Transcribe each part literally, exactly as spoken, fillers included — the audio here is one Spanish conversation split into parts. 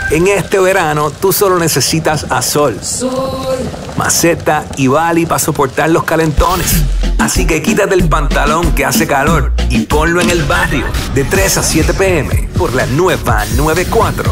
En este verano, tú solo necesitas a Sol, Sol, Maceta y Bali para soportar los calentones. Así que quítate el pantalón que hace calor y ponlo en el barrio de tres a siete p m por la nueva noventa y cuatro.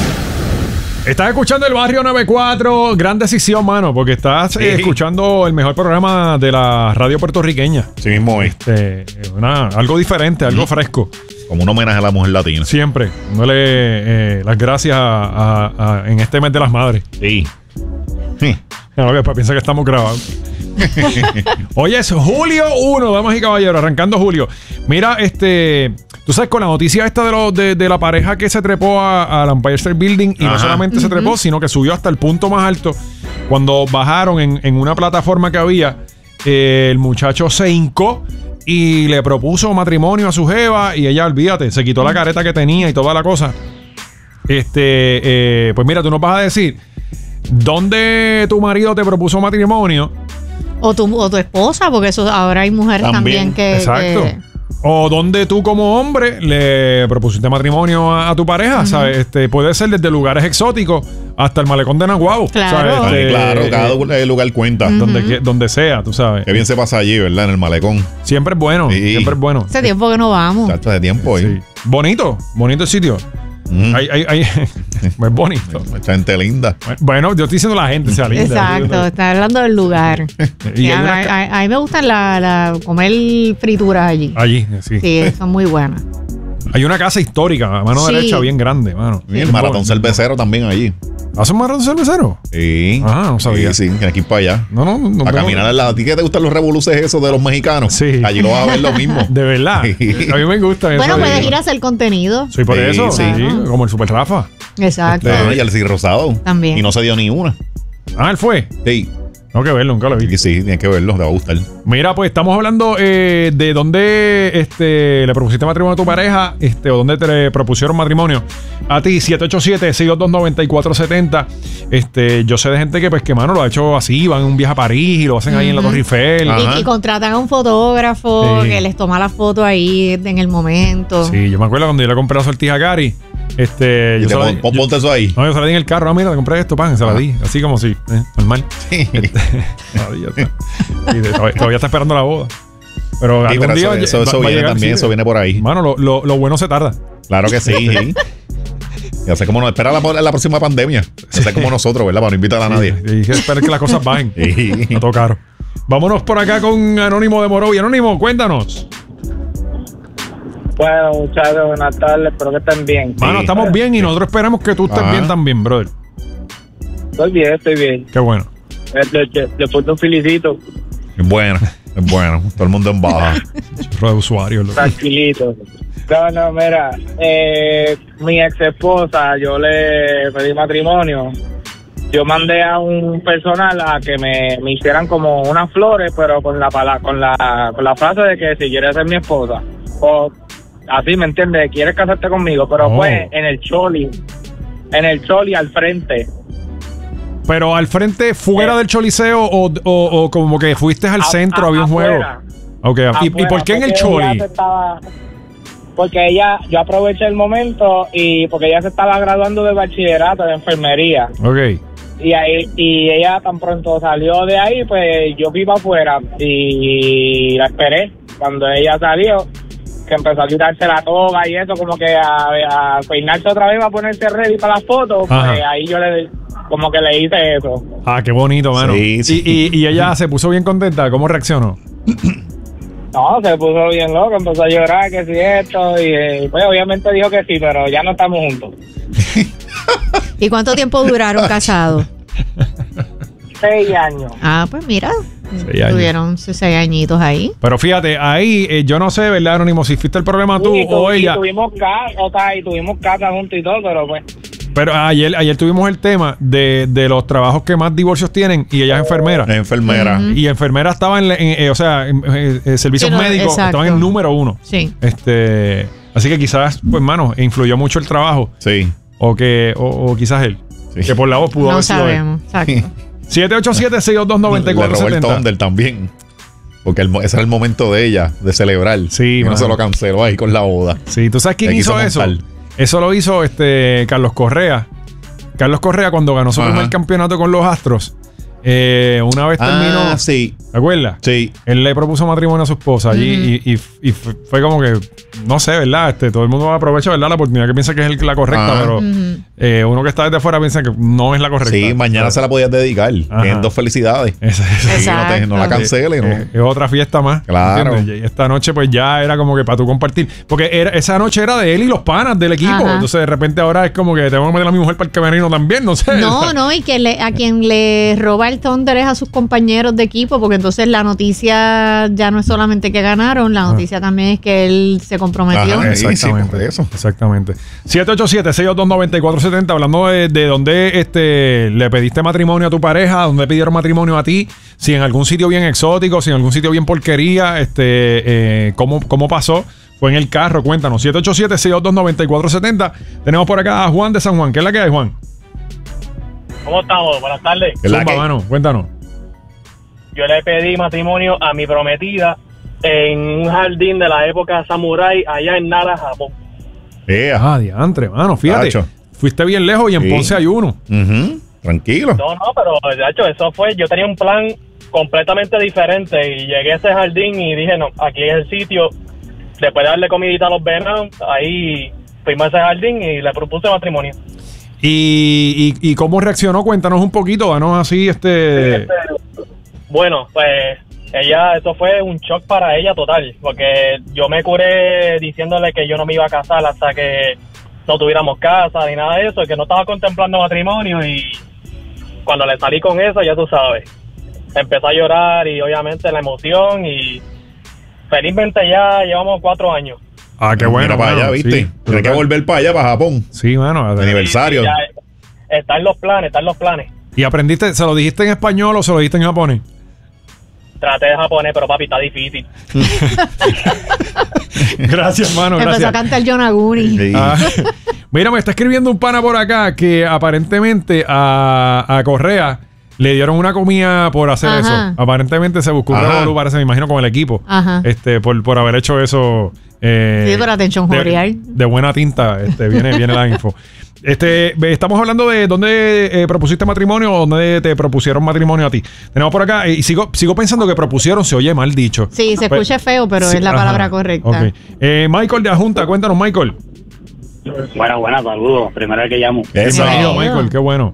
Estás escuchando el Barrio noventa y cuatro. Gran decisión, mano, porque estás sí. eh, escuchando el mejor programa de la radio puertorriqueña. Sí mismo es. Este, una, algo diferente, algo mm. fresco. Como un homenaje a la mujer latina. Siempre. Dándole eh, las gracias a, a, a, en este mes de las madres. Sí. sí. No, piensa que estamos grabados. Hoy es julio primero, damas y caballeros, arrancando julio. Mira, este, tú sabes, con la noticia esta de, lo, de, de la pareja que se trepó al Empire State Building y Ajá. no solamente uh-huh. se trepó, sino que subió hasta el punto más alto. Cuando bajaron en, en una plataforma que había, eh, el muchacho se hincó y le propuso matrimonio a su jeva y ella, olvídate, se quitó la careta que tenía y toda la cosa. Este, eh, pues mira, tú nos vas a decir ¿dónde tu marido te propuso matrimonio? O tu, o tu esposa, porque eso ahora hay mujeres también, también que... Exacto. Que... O donde tú como hombre le propusiste matrimonio a, a tu pareja, uh-huh. ¿sabes? Este, puede ser desde lugares exóticos hasta el malecón de Naguabo. Claro. ¿sabes? Este, claro, cada eh, lugar cuenta. Uh-huh. Donde, donde sea, tú sabes. Qué bien se pasa allí, ¿verdad? En el malecón. Siempre es bueno, sí. siempre es bueno. Hace tiempo que no vamos. Hace de tiempo, ¿eh? Sí. Bonito, bonito el sitio. Mm. Hay, hay, hay, es bonito. Mucha gente linda. Bueno, yo estoy diciendo la gente sea linda. Exacto, está hablando del lugar. y a, a, a, a mí me gustan la, la, comer frituras allí. Allí, sí. Sí, son muy buenas. Hay una casa histórica, a mano sí. derecha, bien grande, mano. Sí, el maratón cervecero también allí. ¿Hace un maratón cervecero? Sí. Ah, no sabía. Sí, sí, tienes que ir para allá. No, no, no. Para no, caminar al lado. ¿A ti qué te gustan los revoluces esos de los mexicanos? Sí. Allí lo vas a ver lo mismo. De verdad. Sí. A mí me gusta. Bueno, puedes ir a hacer contenido. Sí, por sí, eso. Sí. sí. Como el Super Rafa. Exacto. Este, y el Cid Rosado. También. Y no se dio ni una. Ah, él fue. Sí. Tengo que verlo, nunca lo vi. Sí, sí, tienes que verlo, te va a gustar. Mira, pues estamos hablando eh, de dónde este, le propusiste matrimonio a tu pareja, este, o dónde te le propusieron matrimonio. A ti, siete ocho siete, seis dos dos, nueve cuatro siete cero. Este, yo sé de gente que, pues, que mano, lo ha hecho así, van en un viaje a París y lo hacen uh-huh. ahí en la Torre Eiffel. Y, y contratan a un fotógrafo sí. que les toma la foto ahí en el momento. Sí, yo me acuerdo cuando yo le compré la sortija a Cari. Este, y yo te pon, pon, ponte eso ahí. No, yo se la di en el carro. Ah, mira, te compré esto, pan, se la di. Así como si, eh, normal. Sí. Este, y de, todavía, todavía está esperando la boda. Pero, sí, algún pero día eso, eso, eso viene llegar, también, sí, eso viene por ahí. Mano, lo, lo, lo bueno se tarda. Claro que sí. sí. Ya sé cómo no espera la, la próxima pandemia. Ya sé como nosotros, ¿verdad? Para no invitar a sí, nadie. Y que esperar que las cosas bajen. Sí. No tocaron. Vámonos por acá con Anónimo de Morovi. Anónimo, cuéntanos. Bueno, muchachos, buenas tardes, espero que estén bien. Mano, sí, estamos bien y nosotros esperamos que tú estés Ajá. bien también, brother. Estoy bien, estoy bien. Qué bueno. Le pongo un felicito. Es bueno, es bueno. Todo el mundo en baja. Chorro de usuarios. Loco. Tranquilito. No, no, mira, eh, mi ex esposa, yo le pedí matrimonio. Yo mandé a un personal a que me, me hicieran como unas flores, pero con la, con la, con la frase de que si quieres ser mi esposa. O así, ¿me entiendes? ¿Quieres casarte conmigo? Pero oh. fue en el Choli. En el Choli al frente. ¿Pero al frente fuera eh. del Choliseo o, o, o como que fuiste al a, centro, a, había un afuera. juego? Okay. ¿Y, ¿Y por qué en el Choli? Estaba, porque ella, yo aproveché el momento y porque ella se estaba graduando de bachillerato de enfermería. Ok. Y ahí y ella tan pronto salió de ahí, pues yo fui para afuera y la esperé. Cuando ella salió, que empezó a quitarse la toga y eso, como que a, a peinarse otra vez, a ponerse ready para las fotos, pues ahí yo le como que le hice eso. Ah, qué bonito, mano. Sí, sí. Y, y, y ella se puso bien contenta. ¿Cómo reaccionó? No, se puso bien loco, empezó a llorar, que si esto, y pues obviamente dijo que sí, pero ya no estamos juntos. ¿Y cuánto tiempo duraron casados? Seis años. Ah, pues mira, seis años. Tuvieron seis añitos ahí. Pero fíjate, ahí eh, yo no sé, ¿verdad, Anónimo? Si fuiste el problema tú y tu, o y ella. Tuvimos casa, o sea, y tuvimos casa juntos y todo, pero pues. Pero ayer, ayer tuvimos el tema de, de los trabajos que más divorcios tienen y ella es enfermera. Es enfermera. Uh-huh. Y enfermera estaba en, en, en o sea, en, en, en servicios Pero, médicos, exacto. estaban en número uno. Sí. Este, así que quizás, pues, hermano, influyó mucho el trabajo. Sí. O que, o, o quizás él. Sí. Que por la voz pudo no haber sido sabemos, él. exacto. siete ocho siete, seis dos dos, nueve cuatro siete cero. Le robó el Thunder también. Porque el, ese era el momento de ella, de celebrar. Sí, y no se lo canceló ahí con la boda. Sí, ¿tú sabes quién hizo eso? Montar. Eso lo hizo este Carlos Correa. Carlos Correa, cuando ganó su Ajá. primer campeonato con los Astros, eh, una vez terminó. Ah, sí. ¿Te acuerdas? Sí. Él le propuso matrimonio a su esposa allí y, y, y fue como que, no sé, ¿verdad? Este, todo el mundo aprovecha, ¿verdad? La oportunidad que piensa que es la correcta, Ah. pero Ujú. eh, uno que está desde afuera piensa que no es la correcta. Sí, mañana se la podías dedicar. Ajá. Tienen dos felicidades. Esa- esa- Sí, no, te- no la Exacto. canceles. Eh, ¿no? es otra fiesta más. Claro. ¿entiendes? Y esta noche, pues ya era como que para tú compartir. Porque era, esa noche era de él y los panas del equipo. Ajá. Entonces, de repente, ahora es como que tengo que meter a mi mujer para el camerino también, no sé. No, no, y que le, a quien le roba el thunder es a sus compañeros de equipo, porque entonces la noticia ya no es solamente que ganaron, la noticia también es que él se comprometió. Ajá, sí, Exactamente. por eso. Exactamente. siete ocho siete, seis dos dos, nueve cuatro siete cero. Hablando de, de dónde este, le pediste matrimonio a tu pareja, dónde pidieron matrimonio a ti, si en algún sitio bien exótico, si en algún sitio bien porquería, este, eh, ¿cómo, cómo pasó? Fue en el carro, cuéntanos. siete ocho siete, seis dos dos, nueve cuatro siete cero. Tenemos por acá a Juan de San Juan. ¿Qué es la que hay, Juan? ¿Cómo estamos? Buenas tardes. Es la Zumba, que- mano, cuéntanos. Yo le pedí matrimonio a mi prometida en un jardín de la época samurái allá en Nara, Japón. Yeah. Ah, diantre, mano, fíjate. Tacho. Fuiste bien lejos y en Sí. Ponce hay uno. Ujú. Tranquilo. No, no, pero de hecho eso fue, yo tenía un plan completamente diferente y llegué a ese jardín y dije, no, aquí es el sitio. Después de darle comidita a los venados, ahí fuimos a ese jardín y le propuse matrimonio. ¿Y, y, y cómo reaccionó? Cuéntanos un poquito, danos así este... Bueno, pues ella, eso fue un shock para ella total, porque yo me curé diciéndole que yo no me iba a casar hasta que no tuviéramos casa ni nada de eso, que no estaba contemplando matrimonio, y cuando le salí con eso, ya tú sabes, empezó a llorar y obviamente la emoción, y felizmente ya llevamos cuatro años. Ah, qué bueno. Mira para mano, allá, ¿viste? sí. Tienes que volver para allá, para Japón. Sí, mano. Aniversario. Ya está en los planes, está en los planes. ¿Y aprendiste, se lo dijiste en español o se lo dijiste en japonés? Traté de japonés, pero papi, está difícil. Gracias, mano, Empezó gracias. a cantar Yonaguni. Sí. Ah, mira, me está escribiendo un pana por acá que aparentemente a, a Correa le dieron una comida por hacer Ajá. eso. Aparentemente se buscó un Ajá. revolú, parece, me imagino, con el equipo. Ajá. Este, por, por haber hecho eso. eh, Sí, pero atención, de, Jorreal. de buena tinta, este, viene, viene la info. Este, ve, estamos hablando de dónde eh, propusiste matrimonio o dónde te propusieron matrimonio a ti. Tenemos por acá, eh, y sigo, sigo pensando que propusieron, se oye mal dicho. Sí, se Pues- escucha feo, pero Sí, es la ajá. palabra correcta. Ok. Eh, Michael de Ajunta, cuéntanos, Michael. Bueno, buenas, saludos. Primera vez que llamo. Eso. Bienvenido, Bienvenido. Michael, qué bueno.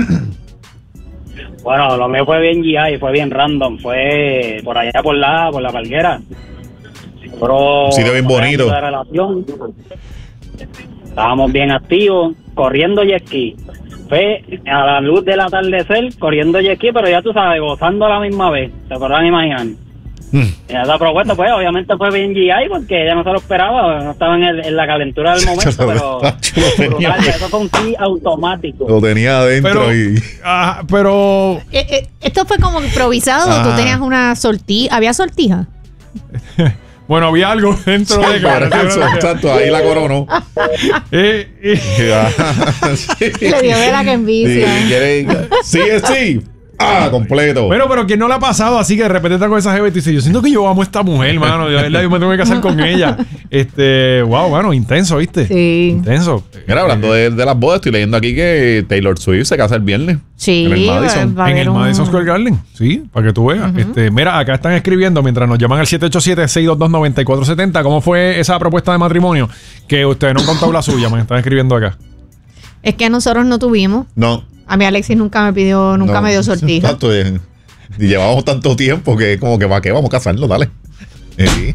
Bueno, lo mío fue bien G I, fue bien random. Fue por allá por la por la palguera. Pero, Un sitio bien bonito. de relación. Estábamos bien activos, corriendo jet ski. Fue a la luz del atardecer, corriendo jet ski, pero ya tú sabes, gozando a la misma vez. Se podrán imaginar. Mm. Y esa propuesta, pues, obviamente fue bien G I porque ella no se lo esperaba, no estaba en, el- en la calentura del momento, pero Tacho, lo tenía- brutal, eso fue un sí automático. Lo tenía adentro Pero, y. ah, pero Eh, eh, ¿Esto fue como improvisado? Ah. ¿Tú tenías una sortija? ¿Había sortija? bueno, había algo dentro de Pero eso, exacto, ahí la coronó. Eh, eh, Sí. Le dio de la que envidia. Sí, quiere- sí, es sí. Ah, completo. bueno, pero ¿quién no le ha pasado así que de repente está con esa jeva y te dice, yo siento que yo amo a esta mujer, mano, de verdad, yo me tengo que casar con ella? Este, wow, bueno, intenso, ¿viste? Sí. Intenso. Mira, hablando de, de las bodas, estoy leyendo aquí que Taylor Swift se casa el viernes. Sí, En el Madison. va a En haber el un- Madison Square Garden, sí, para que tú veas. este, mira, acá están escribiendo mientras nos llaman al siete ocho siete, seis dos dos, nueve cuatro siete cero. ¿Cómo fue esa propuesta de matrimonio? Que ustedes no han contado la suya, me están escribiendo acá. Es que nosotros no tuvimos. No. A mí Alexis nunca me pidió, nunca no. me dio sortija. Exacto, eh, y llevamos tanto tiempo que como que para qué vamos a casarnos, dale. Sí.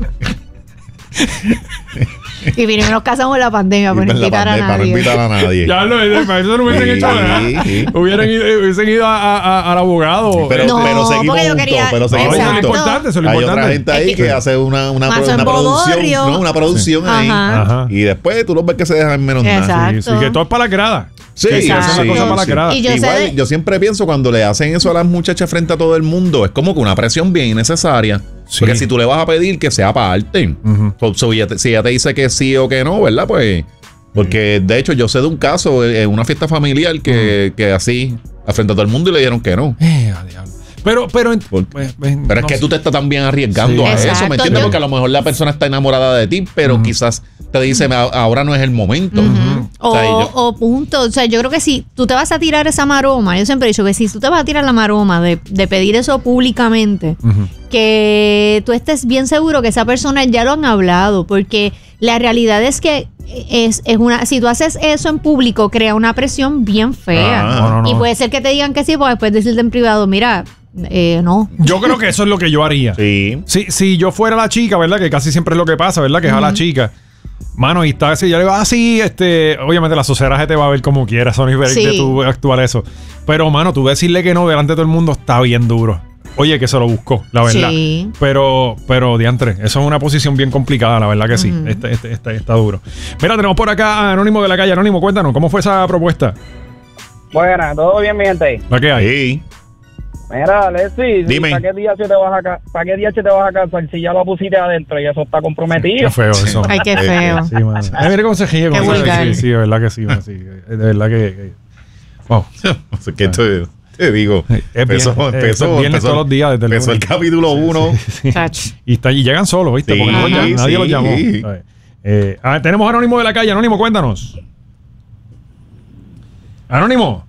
Y vinimos nos casamos en la pandemia por Y no pues la invitar a pandemia, para no nadie. invitar a nadie. Ya lo, eso no hubiesen Sí, hecho nada. sí. Hubieran ido, hubiesen ido a- a- al abogado. Pero, No, pero seguimos porque yo juntos, quería- pero No, seguimos eso es lo juntos. importante, eso es lo Hay importante. otra gente ahí Es que- que hace una, una, Mazo pro- en una producción, bodorrio. ¿no? Una producción ahí. Ajá. Ajá. Y después tú los ves que se dejan en menos nada. Exacto. Sí, sí, que todo es para la grada. Sí, que se hace sí, una cosa sí, para la sí. grada. Y yo sé Igual, de- yo siempre pienso cuando le hacen eso a las muchachas frente a todo el mundo, es como que una presión bien innecesaria. Sí. Porque si tú le vas a pedir que sea aparte, Ujú. so- so, ya te- si ella te dice que sí o que no, ¿verdad? Pues, porque de hecho yo sé de un caso en una fiesta familiar que, que así, a frente a todo el mundo y le dijeron que no. Eh, a diablo. Pero, pero, Por- pues, pues, Pero es no que sé. tú te estás también arriesgando Sí. a eso, Exacto, ¿me entiendes? yo- Porque a lo mejor la persona está enamorada de ti, pero Ujú. quizás te dice, "A- ahora no es el momento. Ujú. O, O sea, y yo- o punto. O sea, yo creo que si tú te vas a tirar esa maroma, yo siempre he dicho que si tú te vas a tirar la maroma de, de pedir eso públicamente, Ujú. que tú estés bien seguro que esa persona ya lo han hablado, porque la realidad es que es, es una, si tú haces eso en público, crea una presión bien fea. Ah. No, no, no. Y puede ser que te digan que sí, pues después decirte en privado, mira, eh, no. Yo creo que eso es lo que yo haría. Sí. Si, si yo fuera la chica, ¿verdad? Que casi siempre es lo que pasa, ¿verdad? Que es a la chica. Mano, y está así, yo le digo, ah, sí, este, obviamente la sociedad te va a ver como quiera, Sony Break, Sí. de tú actuar eso. Pero, mano, tú decirle que no delante de todo el mundo está bien duro. Oye, que se lo buscó, la verdad. Sí. Pero, pero, diantre, eso es una posición bien complicada, la verdad que sí. Ujú. Este, este, este- está duro. Mira, tenemos por acá a Anónimo de la calle. Anónimo, cuéntanos, ¿cómo fue esa propuesta? Buena, todo bien, mi gente. ¿La que hay? Sí. Mira, Alexis, Dime. ¿para qué día se te vas a ca- ¿para qué día se te vas a casar si ya lo pusiste adentro y eso está comprometido? Qué feo eso. Ay, qué feo. Sí, mano. Ay, mira cómo se ríe. Qué cómo se- vulgar. Sí, sí, de verdad que sí, mano, sí. De verdad que... que- Wow. O sea, que te, te digo, Es empezó, bien- empezó, es viernes empezó- todos los días desde el empezó el lunes. capítulo uno. Sí. Chach. Y, está, y llegan solos, ¿viste? Sí, Porque no lo Ajá. llam- nadie sí. los llamó. ¿Sabes? Eh, ah, tenemos a Anónimo de la calle. Anónimo, cuéntanos. Anónimo.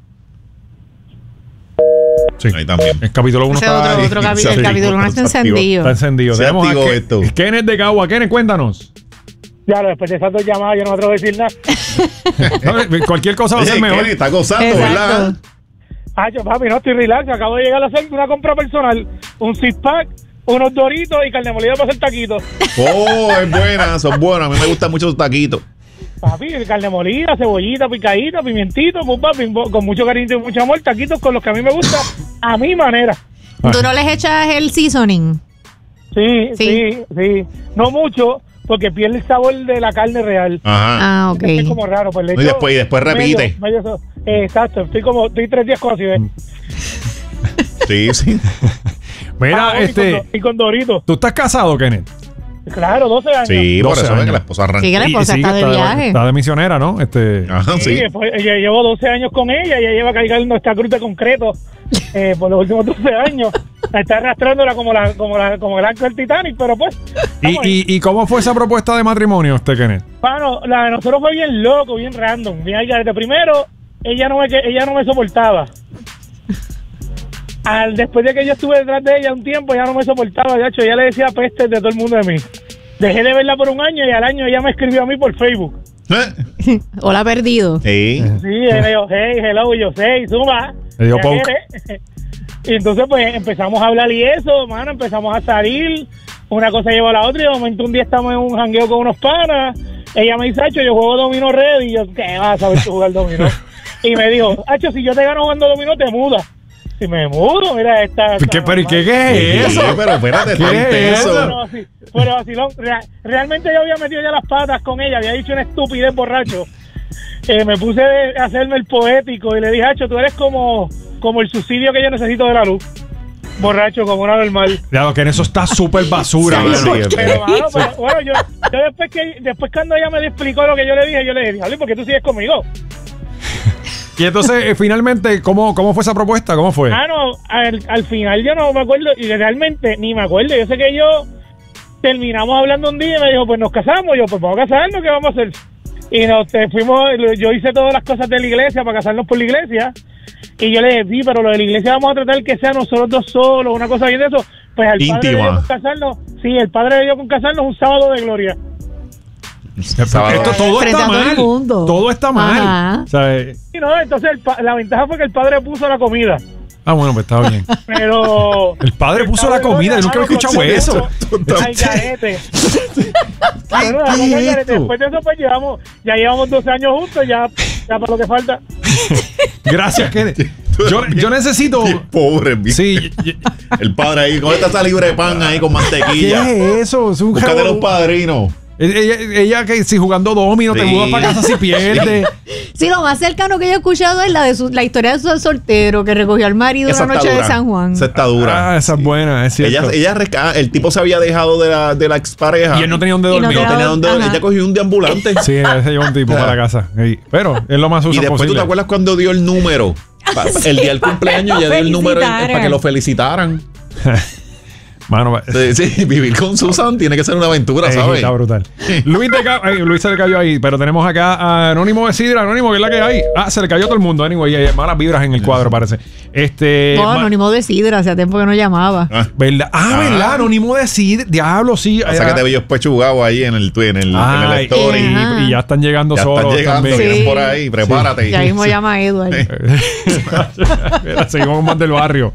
Sí. Ahí también. El capítulo uno Ese está, otro, otro ahí, capi- se el activó, capítulo no está se activó. encendido. está encendido. Se Tenemos a activó Ke- esto. Kenneth de Cagua. Kenneth, cuéntanos. Ya, después de esas dos llamadas yo no me atrevo a decir nada. No, eh, cualquier cosa va a Oye, ser mejor. Kenny, está gozando, Exacto. ¿verdad? Ah, yo, papi, no estoy relax. Acabo de llegar a hacer una compra personal. Un six-pack, unos doritos y carne molida para hacer taquitos. Oh, es buena, son buenas. A mí me gustan mucho los taquitos. Papi, carne molida, cebollita, picadita, pimientito, pues, papi, con mucho cariño y mucho amor. Taquitos con los que a mí me gusta, a mi manera. ¿Tú no les echas el seasoning? Sí, Sí. sí, sí. No mucho, porque pierde el sabor de la carne real. Ajá. Ah, ok. Es como raro, pues le No, y echo después- y después medio- repite. medio eso. Eh, exacto, estoy como, estoy tres días con así, ¿ves? Sí, sí. Mira, Ah, y con este. do- Y con Doritos. ¿Tú estás casado, Kenneth? Claro, doce años. Sí, por doce eso es años. que la esposa arranca. Sí, que la Y- y esposa sí, está que de viaje. Está de misionera, ¿no? Este. Ajá, Sí, sí. después, ella llevo doce años con ella, ella lleva cargando esta cruz de concreto eh, por los últimos doce años. Está arrastrándola como la, como la, como el arco del Titanic, pero pues. ¿Y, vamos ahí. y, ¿Y cómo fue esa propuesta de matrimonio, este Kenneth? Mano, la de nosotros fue bien loco, bien random. Bien, desde primero, ella no me, que- ella no me soportaba. Al, después de que yo estuve detrás de ella un tiempo, ella no me soportaba. De hecho, ella le decía pestes de todo el mundo de mí. Dejé de verla por un año y al año ella me escribió a mí por Facebook. ¿Eh? Hola, perdido. Sí. Sí, ella dijo, hey, hello, y yo, hey, suma. Le dio ¿Ya poke. quieres? Y entonces, pues, empezamos a hablar y eso, mano, empezamos a salir. Una cosa lleva a la otra y de momento un día estamos en un jangueo con unos panas. Ella me dice, Hacho, yo juego dominó red. Y yo, ¿qué vas a saber tú jugar dominó? Y me dijo, Hacho, si yo te gano jugando dominó, te mudas. Si me mudo, mira esta... esta ¿Qué, pero ¿y qué, normal. qué es Sí, eso? pero espérate, ¿Qué está es intenso. eso? Pero, sí, pero vacilón, rea- realmente yo había metido ya las patas con ella, había dicho una estupidez borracho. Eh, me puse a hacerme el poético y le dije, Hacho, tú eres como, como el subsidio que yo necesito de la luz. Borracho, como una normal. Ya, lo que en eso está súper basura, Sí, mano. sí, es Pero, mano, pero, bueno, yo, yo después que después cuando ella me explicó lo que yo le dije, yo le dije, Jali, ¿por qué tú sigues conmigo? Y entonces, eh, finalmente, ¿cómo, ¿cómo fue esa propuesta? ¿Cómo fue? Ah, no, al, al final yo no me acuerdo, y realmente ni me acuerdo. Yo sé que yo terminamos hablando un día y me dijo, pues nos casamos. Yo, pues vamos a casarnos, ¿qué vamos a hacer? Y nos eh, fuimos, yo hice todas las cosas de la iglesia para casarnos por la iglesia. Y yo le dije, sí, pero lo de la iglesia vamos a tratar que sea nosotros dos solos, una cosa bien de eso. Pues al padre le dio Íntima. con casarnos, sí, el padre le dio con casarnos un sábado de gloria. Sábado. Esto todo Frente está a todo el mal. mundo. Todo está mal. Ajá. O sea, eh, Y no, entonces el pa- la ventaja fue que el padre puso la comida. ah, bueno, pues está bien. Pero... El padre puso la comida. Yo nunca había escuchado eso. Ay, garete. Bueno, la cosa es garete. Después de eso, pues llevamos, ya llevamos doce años juntos, ya, ya para lo que falta. Gracias, Kenneth. Yo, yo necesito. Qué pobre, bien. Sí. y- El padre ahí, con esta libre de pan ahí con mantequilla. ¿Qué es eso? Es un Búscate jabón. los padrinos. Ella, ella que si jugando domino te Sí. mudas para casa si pierde. Sí, lo más cercano que yo he escuchado es la de su, la historia de su soltero que recogió al marido Esa una está noche de dura. San Juan. Esa está dura. Ah, esa es buena, es Ella, cierto. ella resca- el tipo se había dejado de la, de la expareja. Y él no tenía dónde Y no dormir. No tenía dónde. Ajá. Ella cogió un deambulante. Sí, ese llevó un tipo para casa. Sí. Pero es lo más Y uso después tú posible. te acuerdas cuando dio el número. El día del cumpleaños ya dio el número para que lo felicitaran. Mano, sí, sí, vivir con Susan tiene que ser una aventura, eh, ¿sabes? Está brutal. Luis, de Ca- ay, Luis se le cayó ahí, pero tenemos acá a Anónimo de Sidra. Anónimo, ¿qué es la que hay? Ah, se le cayó todo el mundo. Anyway, hay malas vibras en el cuadro, parece. Este. No, ma- Anónimo de Sidra, hacía tiempo que no llamaba. Ah, ¿Verdad? Ah, Ah. ¿verdad? Anónimo de Sidra. Diablo, sí. o sea que te veo pechugado ahí en el, en el, en el Ay, story. y, Ajá. y ya están llegando Ya solos están llegando, también. vienen Sí. por ahí, prepárate. Ya mismo llama a Edward. Mira, seguimos con más del barrio.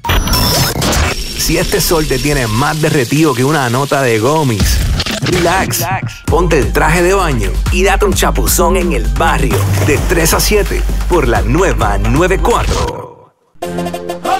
Si este sol te tiene más derretido que una nota de gomis, relax, ponte el traje de baño y date un chapuzón en el barrio de tres a siete por la nueva noventa y cuatro.